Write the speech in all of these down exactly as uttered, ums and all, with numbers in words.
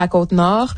la Côte-Nord.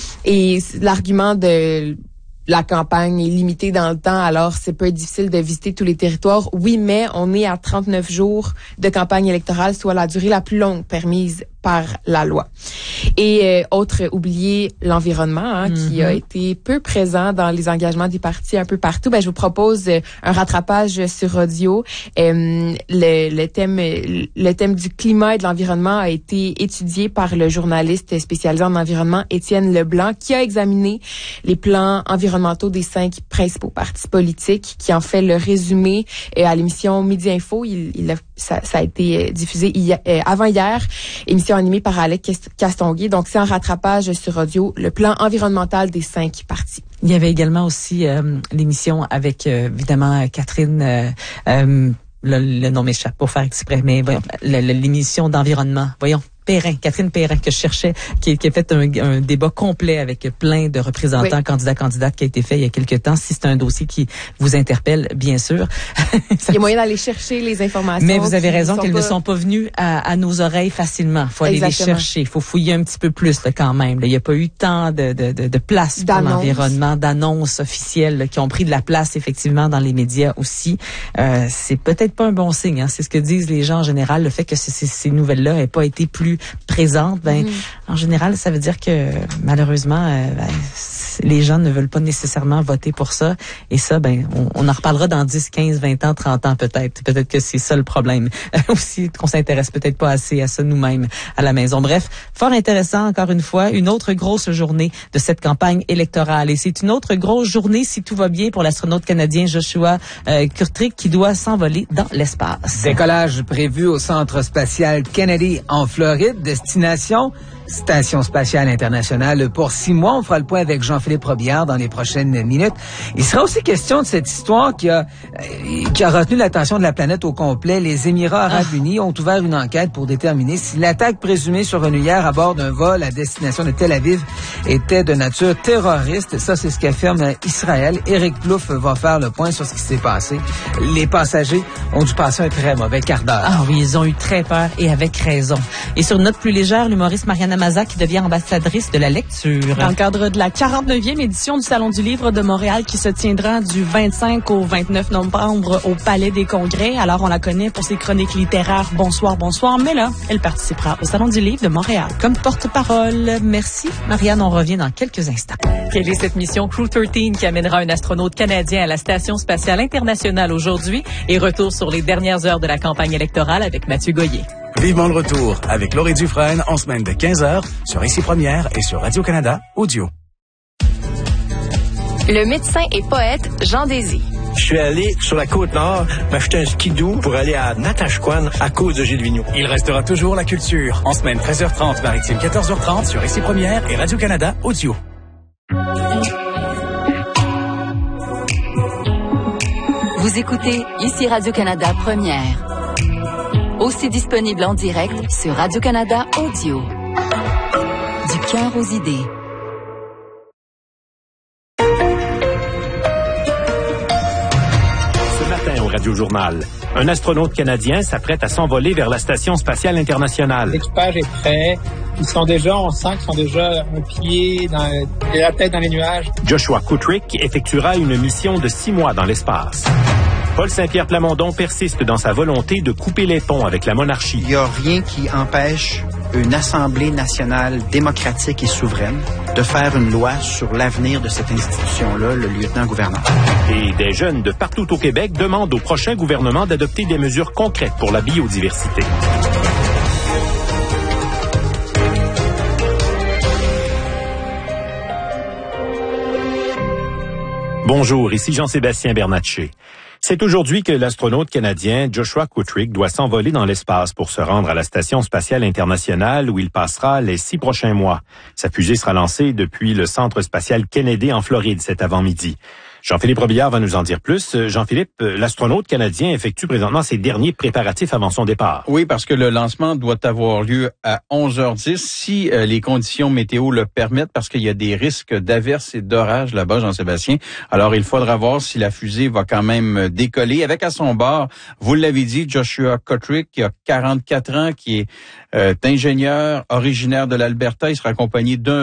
Et l'argument de la campagne est limitée dans le temps, alors c'est peu difficile de visiter tous les territoires. Oui, mais on est à trente-neuf jours de campagne électorale, soit la durée la plus longue permise par la loi. Et euh, autre oublié, l'environnement, hein, mm-hmm. qui a été peu présent dans les engagements des partis un peu partout. Ben, je vous propose euh, un rattrapage sur audio. Euh, le, le thème, le thème du climat et de l'environnement a été étudié par le journaliste spécialisé en environnement Étienne Leblanc, qui a examiné les plans environnementaux des cinq principaux partis politiques, qui en fait le résumé euh, à l'émission Midi Info. Il, il a, ça, ça a été diffusé hier, euh, avant hier. Émission animé par Alex Castonguay. Donc, c'est un rattrapage sur audio, le plan environnemental des cinq partis. Il y avait également aussi euh, l'émission avec, euh, évidemment, Catherine... Euh, euh, le, le nom m'échappe pour faire exprès, mais voyons, le, le, l'émission d'environnement. Voyons. Perrin, Catherine Perrin, que je cherchais, qui, qui a fait un, un débat complet avec plein de représentants, oui. candidats, candidates, qui a été fait il y a quelques temps. Si c'est un dossier qui vous interpelle, bien sûr. Il y a moyen d'aller chercher les informations. Mais vous avez raison qu'elles pas... ne sont pas venues à, à nos oreilles facilement. Il faut aller Exactement. les chercher. Il faut fouiller un petit peu plus là, quand même. Là, il n'y a pas eu tant de, de, de, de place pour d'annonce. l'environnement, d'annonces officielles là, qui ont pris de la place effectivement dans les médias aussi. Euh, c'est peut-être pas un bon signe. Hein. C'est ce que disent les gens en général. Le fait que ces, ces, ces nouvelles-là n'aient pas été plus présente, ben, mmh. en général, ça veut dire que malheureusement, euh, ben, les gens ne veulent pas nécessairement voter pour ça. Et ça, ben, on, on en reparlera dans dix, quinze, vingt ans, trente ans peut-être. Peut-être que c'est ça le problème. Aussi, qu'on s'intéresse peut-être pas assez à ça nous-mêmes à la maison. Bref, fort intéressant, encore une fois, une autre grosse journée de cette campagne électorale. Et c'est une autre grosse journée, si tout va bien, pour l'astronaute canadien Joshua euh, Kutrick, qui doit s'envoler dans l'espace. Décollage prévu au Centre spatial Kennedy en Floride. Destination, Station spatiale internationale pour six mois. On fera le point avec Jean-Philippe Robillard dans les prochaines minutes. Il sera aussi question de cette histoire qui a, qui a retenu l'attention de la planète au complet. Les Émirats arabes ah. unis ont ouvert une enquête pour déterminer si l'attaque présumée survenue hier à bord d'un vol à destination de Tel Aviv était de nature terroriste. Ça, c'est ce qu'affirme Israël. Éric Plouffe va faire le point sur ce qui s'est passé. Les passagers ont dû passer un très mauvais quart d'heure. Ah oui, ils ont eu très peur et avec raison. Et sur une note plus légère, l'humoriste Mariana Maza qui devient ambassadrice de la lecture. Dans le cadre de la quarante-neuvième édition du Salon du Livre de Montréal qui se tiendra du vingt-cinq au vingt-neuf novembre au Palais des Congrès. Alors, on la connaît pour ses chroniques littéraires Bonsoir, bonsoir. Mais là, elle participera au Salon du Livre de Montréal comme porte-parole. Merci, Marianne. On revient dans quelques instants. Quelle est cette mission Crew treize qui amènera un astronaute canadien à la Station spatiale internationale aujourd'hui? Et retour sur les dernières heures de la campagne électorale avec Mathieu Goyer. Vivement le retour avec Laurie Dufresne en semaine de quinze heures sur Ici Première et sur Radio-Canada Audio. Le médecin et poète Jean Désy. Je suis allé sur la Côte-Nord m'acheter un skidoo pour aller à Natashquan à cause de Gilles Vigneault. Il restera toujours la culture en semaine treize heures trente, maritime quatorze heures trente sur Ici Première et Radio-Canada Audio. Vous écoutez Ici Radio-Canada Première. Aussi disponible en direct sur Radio-Canada Audio. Du cœur aux idées. Ce matin au Radio-Journal, un astronaute canadien s'apprête à s'envoler vers la Station spatiale internationale. L'équipage est prêt. Ils sont déjà, on sent qu'ils sont déjà un pied, dans, la tête dans les nuages. Joshua Kutrick effectuera une mission de six mois dans l'espace. Paul Saint-Pierre Plamondon persiste dans sa volonté de couper les ponts avec la monarchie. Il n'y a rien qui empêche une Assemblée nationale démocratique et souveraine de faire une loi sur l'avenir de cette institution-là, le lieutenant-gouverneur. Et des jeunes de partout au Québec demandent au prochain gouvernement d'adopter des mesures concrètes pour la biodiversité. Bonjour, ici Jean-Sébastien Bernatchez. C'est aujourd'hui que l'astronaute canadien Joshua Kutrick doit s'envoler dans l'espace pour se rendre à la Station spatiale internationale où il passera les six prochains mois. Sa fusée sera lancée depuis le Centre spatial Kennedy en Floride cet avant-midi. Jean-Philippe Robillard va nous en dire plus. Jean-Philippe, l'astronaute canadien effectue présentement ses derniers préparatifs avant son départ. Oui, parce que le lancement doit avoir lieu à onze heures dix si euh, les conditions météo le permettent, parce qu'il y a des risques d'averses et d'orages là-bas, Jean-Sébastien. Alors, il faudra voir si la fusée va quand même décoller. Avec à son bord, vous l'avez dit, Joshua Kutrick, qui a quarante-quatre ans, qui est euh, ingénieur originaire de l'Alberta. Il sera accompagné d'un